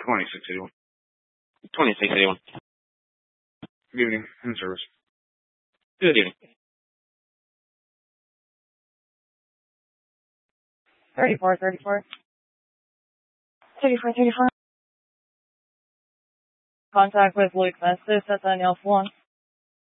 2681. 2681. Good evening. In service. Good evening. 3434. 3434. Contact with Luke Mestis at the Alpha 1.